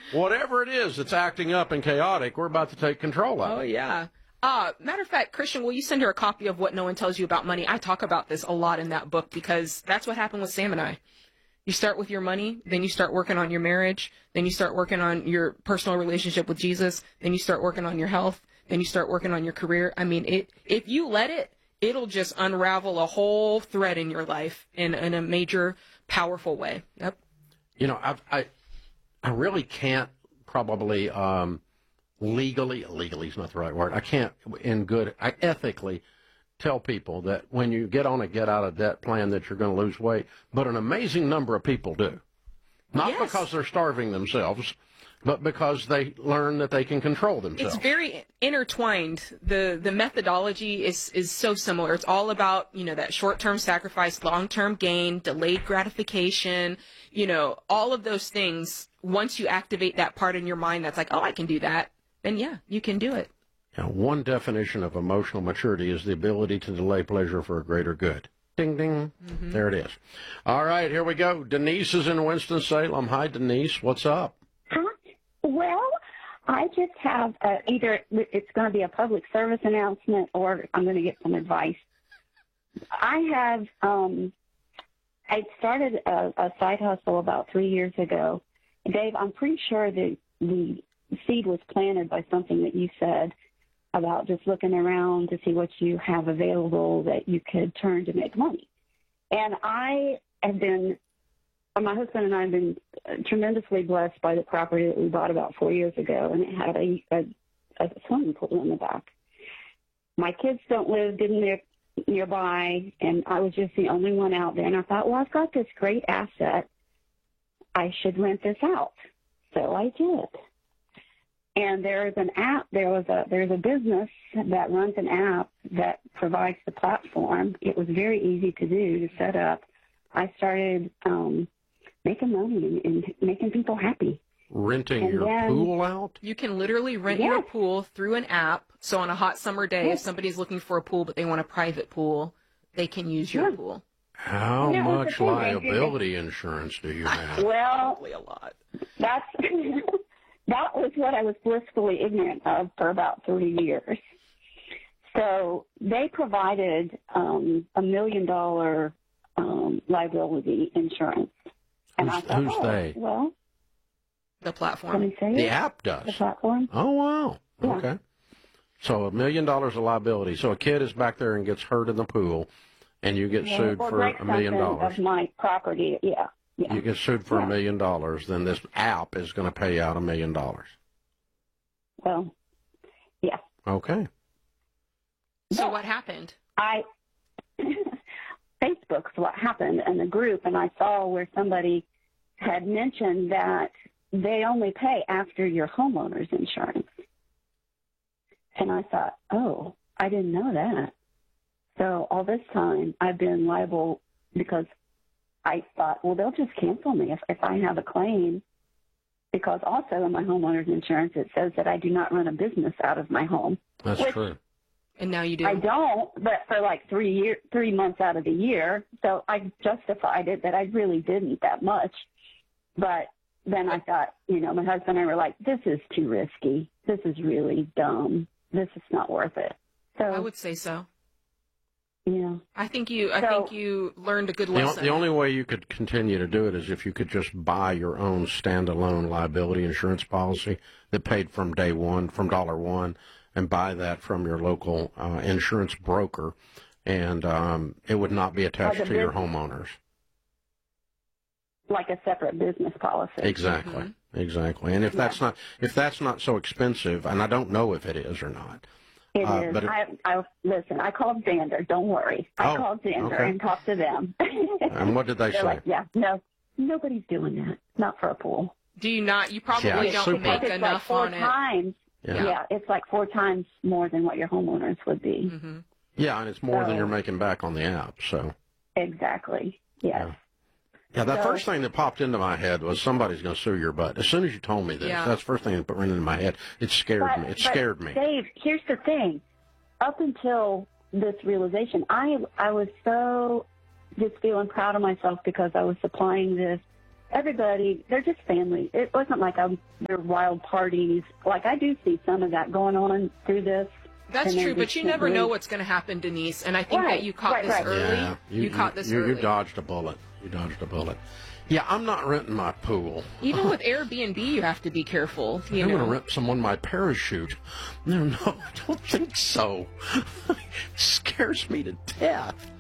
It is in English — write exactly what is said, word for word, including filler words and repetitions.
whatever it is that's acting up and chaotic, we're about to take control of it. Oh, yeah. Uh, matter of fact, Christian, will you send her a copy of What No One Tells You About Money? I talk about this a lot in that book because that's what happened with Sam and I. You start with your money, then you start working on your marriage, then you start working on your personal relationship with Jesus, then you start working on your health, then you start working on your career. I mean, it, if you let it, it'll just unravel a whole thread in your life in, in a major, powerful way. Yep. You know, I've, I I really can't probably um, legally, legally is not the right word, I can't in good, I ethically tell people that when you get on a get-out-of-debt plan that you're going to lose weight, but an amazing number of people do. Not Yes. because they're starving themselves, but because they learn that they can control themselves. It's very intertwined. The the methodology is, is so similar. It's all about, you know, that short-term sacrifice, long-term gain, delayed gratification, you know, all of those things. Once you activate that part in your mind that's like, oh, I can do that, then yeah, you can do it. Now, one definition of emotional maturity is the ability to delay pleasure for a greater good. Ding, ding. Mm-hmm. There it is. All right, here we go. Denise is in Winston-Salem. Hi, Denise. What's up? Hi. Well, I just have uh, either it's going to be a public service announcement or I'm going to get some advice. I have um, I started a, a side hustle about three years ago. Dave, I'm pretty sure that the seed was planted by something that you said about just looking around to see what you have available that you could turn to make money. And I have been, my husband and I have been tremendously blessed by the property that we bought about four years ago, and it had a, a, a swimming pool in the back. My kids don't live in near, nearby, and I was just the only one out there. And I thought, well, I've got this great asset. I should rent this out. So I did. And there's an app, there was a, there's a business that runs an app that provides the platform. It was very easy to do, to set up. I started um, making money and making people happy. Renting and your then, pool out? You can literally rent yes. your pool through an app. So on a hot summer day, yes. if somebody's looking for a pool but they want a private pool, they can use your yeah. pool. How yeah, much liability insurance do you have? Well, probably a lot. That's... That was what I was blissfully ignorant of for about thirty years. So they provided um, a million dollar um, liability insurance. And Who's, I thought, who's oh, they? Well, The platform. can we say The it? app does. The platform. Oh, wow. Yeah. Okay. So a million dollars of liability. So a kid is back there and gets hurt in the pool, and you get Yeah, sued or for break a million something dollars. of my property, yeah. yeah. You get sued for a Yeah. million dollars, then this app is going to pay out a million dollars. Well, yeah. Okay. So Yeah. what happened? I Facebook's what happened in the group, and I saw where somebody had mentioned that they only pay after your homeowner's insurance. And I thought, oh, I didn't know that. So all this time I've been liable because I thought, well, they'll just cancel me if, if I have a claim. Because also in my homeowner's insurance, it says that I do not run a business out of my home. That's which true. And now you do. I don't, but for like three year, three months out of the year. So I justified it that I really didn't that much. But then I thought, you know, my husband and I were like, this is too risky. This is really dumb. This is not worth it. So I would say so. Yeah. I think you. I So- think you learned a good The, o- lesson. the only way you could continue to do it is if you could just buy your own standalone liability insurance policy that paid from day one, from dollar one, and buy that from your local uh, insurance broker, and um, it would not be attached Like a to your bus- homeowners. Like a separate business policy. Exactly, Mm-hmm. exactly. And if Yeah. that's not if that's not so expensive, and I don't know if it is or not. It Uh, is. but it- I, I listen. I called Xander. Don't worry. I Oh, called Xander okay. and talked to them. And what did they They're say? like, yeah, no, nobody's doing that. Not for a pool. Do you not? You probably Yeah, don't super. make It's enough like four on it. times. Yeah. Yeah. it's like four times more than what your homeowners would be. Mm-hmm. Yeah, and it's more than So- you're making back on the app. So. Exactly. Yes. Yeah. Yeah, that So- first thing that popped into my head was somebody's going to sue your butt. As soon as you told me this, Yeah. that's the first thing that went into my head. It scared But- me. It but, scared me. Dave, here's the thing. Up until this realization, I I was so just feeling proud of myself because I was supplying this everybody, they're just family. It wasn't like a, they're wild parties. Like, I do see some of that going on through this. That's and true, then but just you never really- know what's going to happen, Denise. And I think Right, that you caught right, this right. early. Yeah, You, caught this you, early. You dodged a bullet. You dodged a bullet. Yeah, I'm not renting my pool. Even with Airbnb, you have to be careful. You I'm know. going to rent someone my parachute. No, no, I don't think so. It scares me to death.